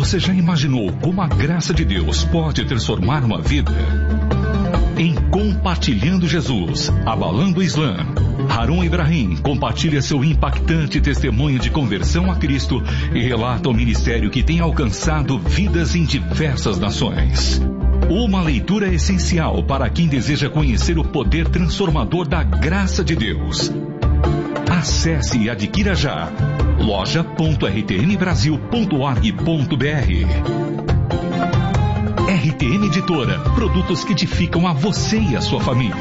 Você já imaginou como a graça de Deus pode transformar uma vida? Em Compartilhando Jesus, Abalando o Islã, Harun Ibrahim compartilha seu impactante testemunho de conversão a Cristo e relata o ministério que tem alcançado vidas em diversas nações. Uma leitura essencial para quem deseja conhecer o poder transformador da graça de Deus. Acesse e adquira já loja.rtmbrasil.org.br. RTM Editora, produtos que edificam a você e a sua família.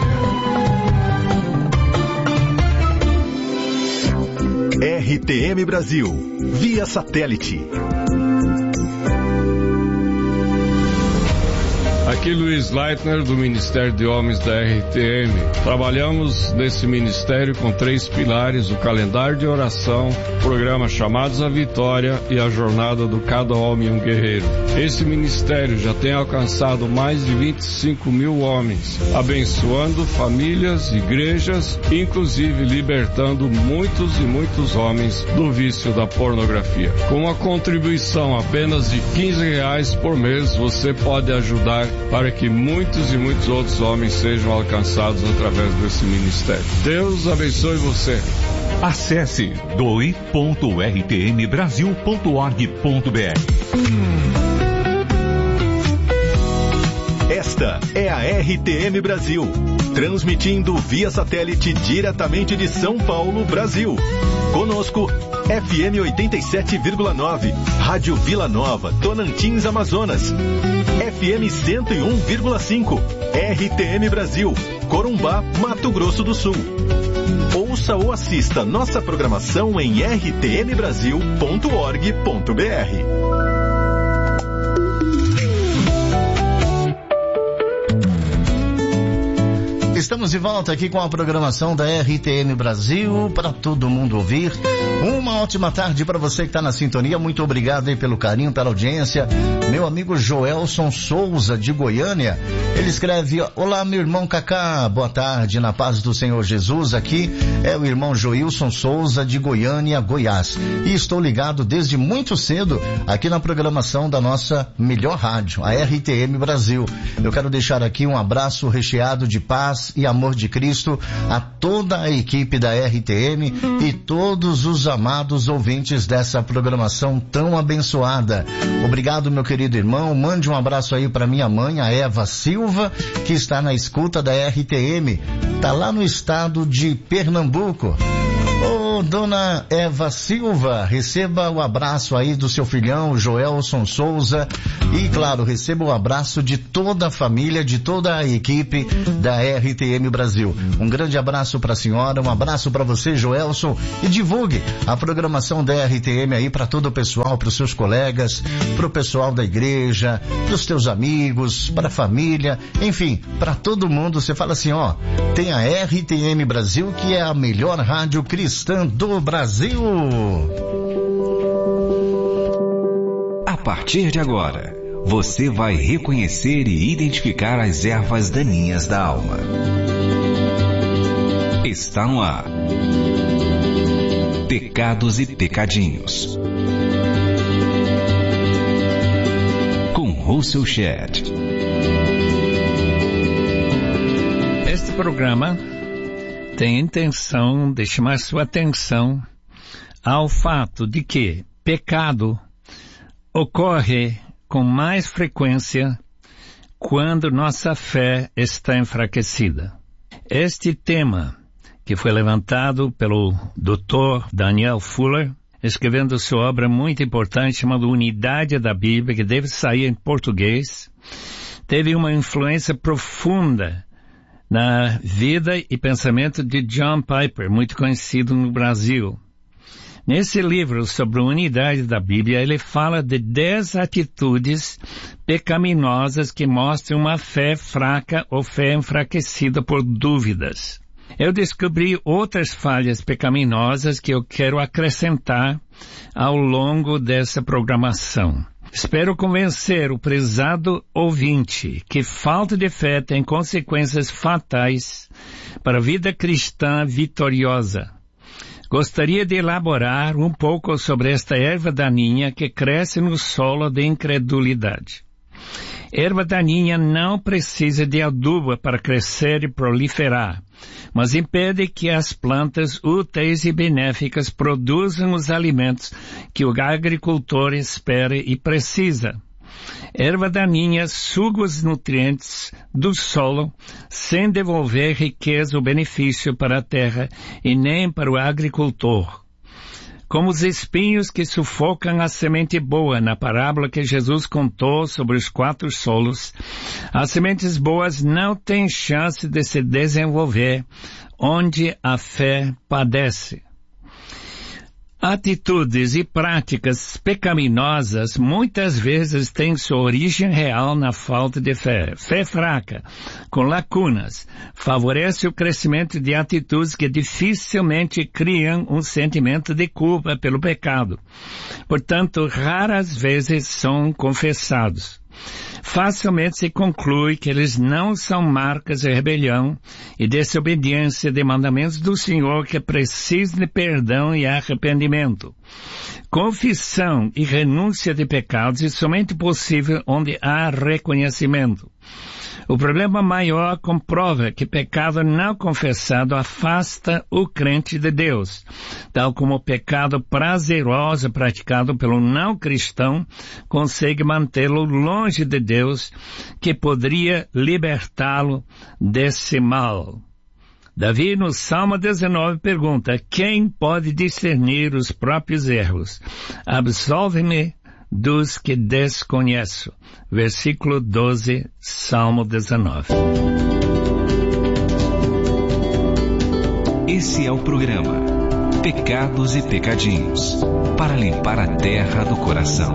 RTM Brasil, via satélite. Aqui Luiz Leitner, do Ministério de Homens da RTM. Trabalhamos nesse ministério com 3 pilares: o calendário de oração, o programa Chamados à Vitória e a jornada do Cada Homem um Guerreiro. Esse ministério já tem alcançado mais de 25 mil homens, abençoando famílias, igrejas, inclusive libertando muitos e muitos homens do vício da pornografia. Com uma contribuição apenas de R$15 por mês, você pode ajudar para que muitos e muitos outros homens sejam alcançados através desse ministério. Deus abençoe você. Acesse doe.rtmbrasil.org.br. Esta é a RTM Brasil, transmitindo via satélite diretamente de São Paulo, Brasil. Conosco, FM 87,9, Rádio Vila Nova, Tonantins, Amazonas. FM 101,5, RTM Brasil, Corumbá, Mato Grosso do Sul. Ouça ou assista nossa programação em rtmbrasil.org.br. Estamos de volta aqui com a programação da RTM Brasil para todo mundo ouvir. Uma ótima tarde para você que está na sintonia. Muito obrigado aí pelo carinho, pela audiência. Meu amigo Joelson Souza, de Goiânia, ele escreve: olá, meu irmão Cacá, boa tarde, na paz do Senhor Jesus. Aqui é o irmão Joilson Souza, de Goiânia, Goiás. E estou ligado desde muito cedo aqui na programação da nossa melhor rádio, a RTM Brasil. Eu quero deixar aqui um abraço recheado de paz e amor de Cristo a toda a equipe da RTM e todos os amados ouvintes dessa programação tão abençoada. Obrigado, meu querido irmão. Mande um abraço aí para minha mãe, a Eva Silva, que está na escuta da RTM. Tá lá no estado de Pernambuco. Ô, dona Eva Silva, receba o abraço aí do seu filhão, Joelson Souza. E, claro, receba o abraço de toda a família, de toda a equipe da RTM Brasil. Um grande abraço para a senhora, um abraço para você, Joelson. E divulgue a programação da RTM aí para todo o pessoal, para os seus colegas, para o pessoal da igreja, para os teus amigos, para a família, enfim, para todo mundo. Você fala assim, ó, tem a RTM Brasil, que é a melhor rádio cristã do Brasil. A partir de agora, você vai reconhecer e identificar as ervas daninhas da alma. Está no ar. Pecados e Pecadinhos. Com Russell Shedd. Este programa tem a intenção de chamar sua atenção ao fato de que pecado ocorre com mais frequência quando nossa fé está enfraquecida. Este tema, que foi levantado pelo Dr. Daniel Fuller, escrevendo sua obra muito importante chamada Unidade da Bíblia, que deve sair em português, teve uma influência profunda na vida e pensamento de John Piper, muito conhecido no Brasil. Nesse livro sobre a unidade da Bíblia, ele fala de 10 atitudes pecaminosas que mostram uma fé fraca ou fé enfraquecida por dúvidas. Eu descobri outras falhas pecaminosas que eu quero acrescentar ao longo dessa programação. Espero convencer o prezado ouvinte que falta de fé tem consequências fatais para a vida cristã vitoriosa. Gostaria de elaborar um pouco sobre esta erva daninha que cresce no solo de incredulidade. Erva daninha não precisa de adubo para crescer e proliferar, mas impede que as plantas úteis e benéficas produzam os alimentos que o agricultor espera e precisa. Erva daninha suga os nutrientes do solo sem devolver riqueza ou benefício para a terra e nem para o agricultor. Como os espinhos que sufocam a semente boa na parábola que Jesus contou sobre os 4 solos, as sementes boas não têm chance de se desenvolver onde a fé padece. Atitudes e práticas pecaminosas muitas vezes têm sua origem real na falta de fé. Fé fraca, com lacunas, favorece o crescimento de atitudes que dificilmente criam um sentimento de culpa pelo pecado. Portanto, raras vezes são confessados. Facilmente se conclui que eles não são marcas de rebelião e desobediência de mandamentos do Senhor que precisam de perdão e arrependimento. Confissão e renúncia de pecados é somente possível onde há reconhecimento. O problema maior comprova que pecado não confessado afasta o crente de Deus, tal como o pecado prazeroso praticado pelo não cristão consegue mantê-lo longe de Deus, que poderia libertá-lo desse mal. Davi, no Salmo 19, pergunta: quem pode discernir os próprios erros? Absolve-me dos que desconheço. Versículo 12, Salmo 19. Esse é o programa Pecados e Pecadinhos, para limpar a terra do coração.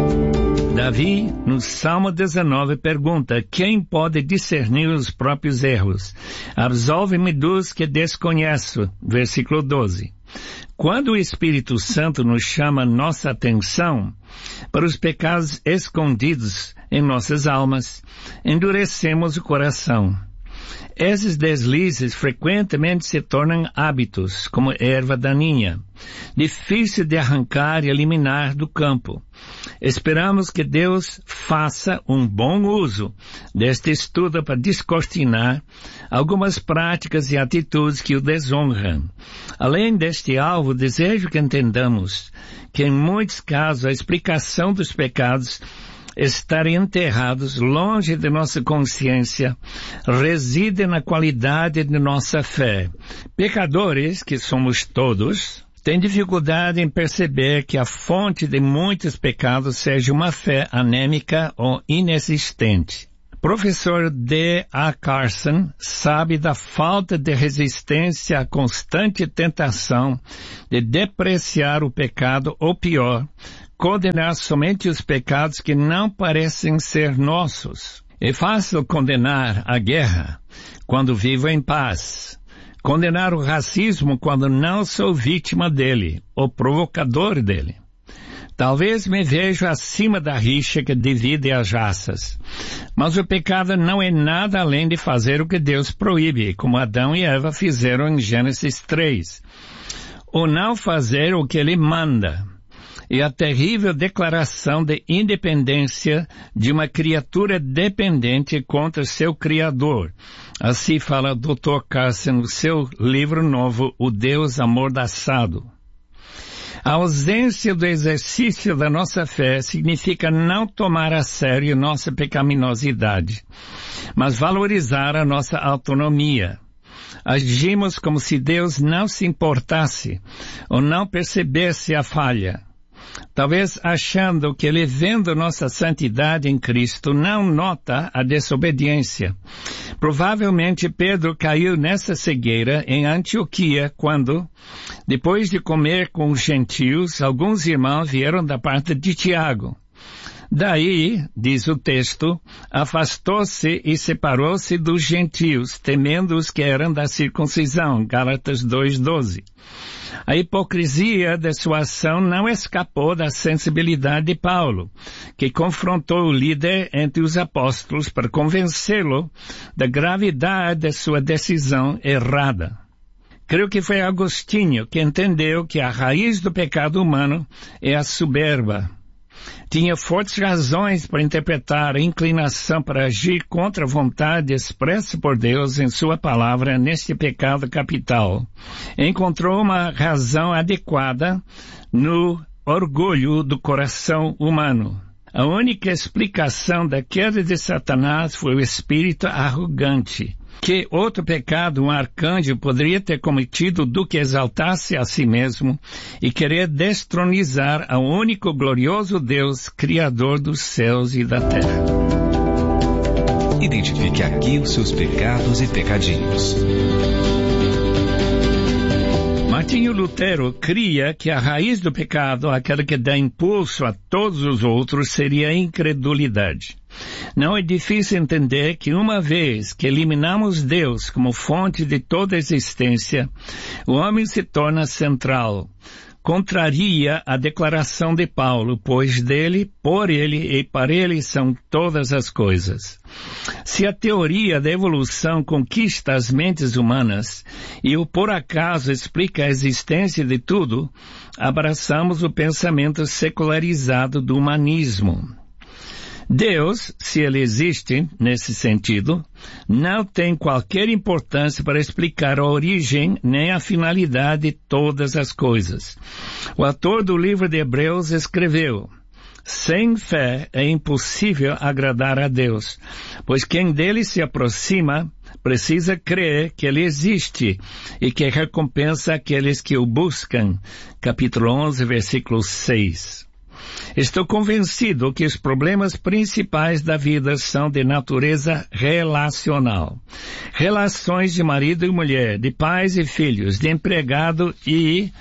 Davi, no Salmo 19, pergunta: quem pode discernir os próprios erros? Absolve-me dos que desconheço. Versículo 12. Quando o Espírito Santo nos chama nossa atenção para os pecados escondidos em nossas almas, endurecemos o coração. Esses deslizes frequentemente se tornam hábitos, como erva daninha, difícil de arrancar e eliminar do campo. Esperamos que Deus faça um bom uso deste estudo para descortinar algumas práticas e atitudes que o desonram. Além deste alvo, desejo que entendamos que em muitos casos a explicação dos pecados estarem enterrados longe de nossa consciência reside na qualidade de nossa fé. Pecadores, que somos todos, têm dificuldade em perceber que a fonte de muitos pecados seja uma fé anêmica ou inexistente. Professor D.A. Carson sabe da falta de resistência à constante tentação de depreciar o pecado ou pior, condenar somente os pecados que não parecem ser nossos. É fácil condenar a guerra quando vivo em paz. Condenar o racismo quando não sou vítima dele, ou provocador dele. Talvez me vejo acima da rixa que divide as raças. Mas o pecado não é nada além de fazer o que Deus proíbe, como Adão e Eva fizeram em Gênesis 3. Ou não fazer o que ele manda. E a terrível declaração de independência de uma criatura dependente contra seu Criador. Assim fala Dr. Carson no seu livro novo, O Deus Amordaçado. A ausência do exercício da nossa fé significa não tomar a sério nossa pecaminosidade, mas valorizar a nossa autonomia. Agimos como se Deus não se importasse ou não percebesse a falha. Talvez achando que ele, vendo nossa santidade em Cristo, não nota a desobediência. Provavelmente Pedro caiu nessa cegueira em Antioquia quando, depois de comer com os gentios, alguns irmãos vieram da parte de Tiago. Daí, diz o texto, afastou-se e separou-se dos gentios, temendo os que eram da circuncisão. Gálatas 2:12. A hipocrisia de sua ação não escapou da sensibilidade de Paulo, que confrontou o líder entre os apóstolos para convencê-lo da gravidade de sua decisão errada. Creio que foi Agostinho que entendeu que a raiz do pecado humano é a soberba. Tinha fortes razões para interpretar a inclinação para agir contra a vontade expressa por Deus em sua palavra neste pecado capital. Encontrou uma razão adequada no orgulho do coração humano. A única explicação da queda de Satanás foi o espírito arrogante. Que outro pecado um arcanjo poderia ter cometido do que exaltar-se a si mesmo e querer destronizar ao único glorioso Deus, Criador dos céus e da terra? Identifique aqui os seus pecados e pecadinhos. Martinho Lutero cria que a raiz do pecado, aquela que dá impulso a todos os outros, seria a incredulidade. Não é difícil entender que uma vez que eliminamos Deus como fonte de toda a existência, o homem se torna central. Contraria a declaração de Paulo, pois dele, por ele e para ele são todas as coisas. Se a teoria da evolução conquista as mentes humanas e o por acaso explica a existência de tudo, abraçamos o pensamento secularizado do humanismo. Deus, se ele existe, nesse sentido, não tem qualquer importância para explicar a origem nem a finalidade de todas as coisas. O autor do livro de Hebreus escreveu: sem fé é impossível agradar a Deus, pois quem dele se aproxima precisa crer que ele existe e que recompensa aqueles que o buscam. Capítulo 11, versículo 6. Estou convencido que os problemas principais da vida são de natureza relacional. Relações de marido e mulher, de pais e filhos, de empregado e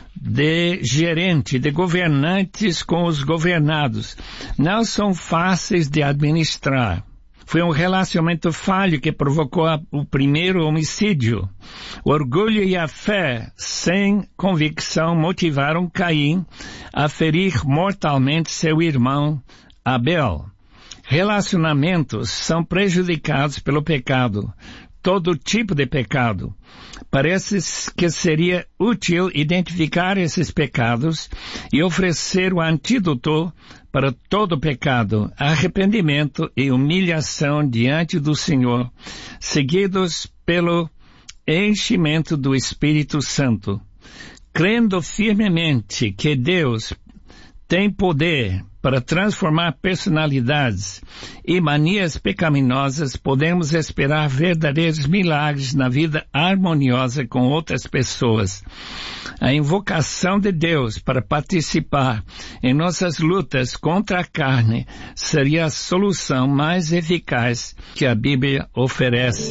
de gerente, de governantes com os governados, não são fáceis de administrar. Foi um relacionamento falho que provocou o primeiro homicídio. O orgulho e a fé, sem convicção, motivaram Caim a ferir mortalmente seu irmão Abel. Relacionamentos são prejudicados pelo pecado, todo tipo de pecado. Parece que seria útil identificar esses pecados e oferecer o antídoto para todo pecado, arrependimento e humilhação diante do Senhor, seguidos pelo enchimento do Espírito Santo. Crendo firmemente que Deus tem poder para transformar personalidades e manias pecaminosas, podemos esperar verdadeiros milagres na vida harmoniosa com outras pessoas. A invocação de Deus para participar em nossas lutas contra a carne seria a solução mais eficaz que a Bíblia oferece.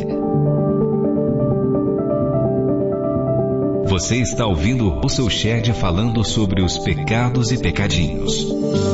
Você está ouvindo o seu Shed falando sobre os pecados e pecadinhos.